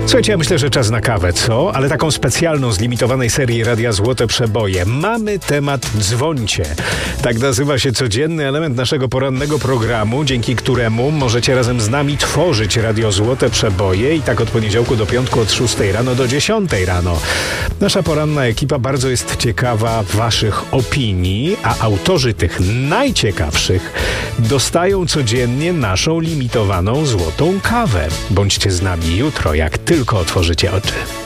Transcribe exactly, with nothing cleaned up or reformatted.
Słuchajcie, ja myślę, że czas na kawę, co? Ale taką specjalną z limitowanej serii Radia Złote Przeboje. Mamy temat Dzwońcie. Tak nazywa się codzienny element naszego porannego programu, dzięki któremu możecie razem z nami tworzyć Radio Złote Przeboje i tak od poniedziałku do piątku od szóstej rano do dziesiątej rano. Nasza poranna ekipa bardzo jest ciekawa waszych opinii, a autorzy tych najciekawszych dostają codziennie naszą limitowaną złotą kawę. Bądźcie z nami jutro, jak tylko otworzycie oczy.